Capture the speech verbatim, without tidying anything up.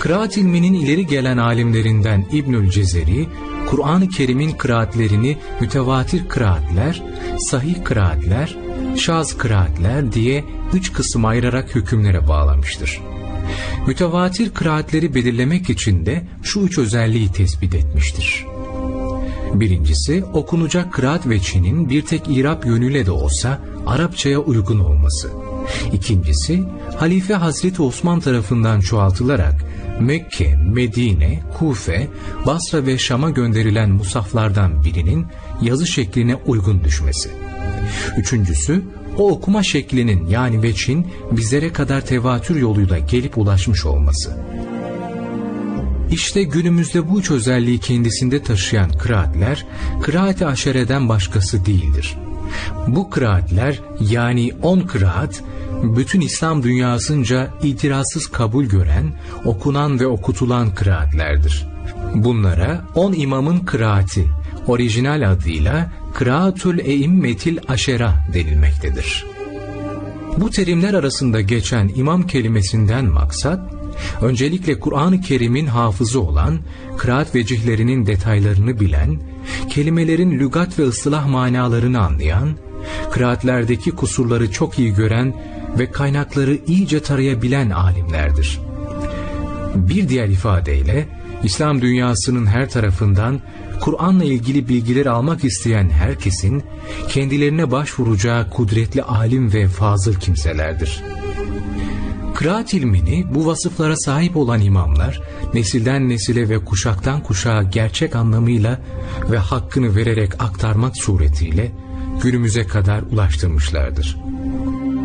Kıraat ilminin ileri gelen alimlerinden İbnül Cezeri, Kur'an-ı Kerim'in kıraatlerini mütevatir kıraatler, sahih kıraatler, şaz kıraatler diye üç kısım ayırarak hükümlere bağlamıştır. Mütevatir kıraatleri belirlemek için de şu üç özelliği tespit etmiştir. Birincisi, okunacak kıraat veçhinin bir tek irap yönüyle de olsa Arapçaya uygun olması. İkincisi, Halife Hazreti Osman tarafından çoğaltılarak Mekke, Medine, Kufe, Basra ve Şam'a gönderilen musaflardan birinin yazı şekline uygun düşmesi. Üçüncüsü, o okuma şeklinin yani veçhin bizlere kadar tevatür yoluyla gelip ulaşmış olması. İşte günümüzde bu üç özelliği kendisinde taşıyan kıraatler, kıraat-ı aşereden başkası değildir. Bu kıraatler yani on kıraat, bütün İslam dünyasınca itirazsız kabul gören, okunan ve okutulan kıraatlerdir. Bunlara on imamın kıraati, orijinal adıyla Kıraatül Eimmetil Aşera denilmektedir. Bu terimler arasında geçen imam kelimesinden maksat, öncelikle Kur'an-ı Kerim'in hafızı olan, kıraat vecihlerinin detaylarını bilen, kelimelerin lügat ve ıslah manalarını anlayan, kıraatlerdeki kusurları çok iyi gören ve kaynakları iyice tarayabilen alimlerdir. Bir diğer ifadeyle, İslam dünyasının her tarafından Kur'an'la ilgili bilgileri almak isteyen herkesin kendilerine başvuracağı kudretli alim ve fazıl kimselerdir. Kıraat ilmini bu vasıflara sahip olan imamlar, nesilden nesile ve kuşaktan kuşağa gerçek anlamıyla ve hakkını vererek aktarmak suretiyle günümüze kadar ulaştırmışlardır.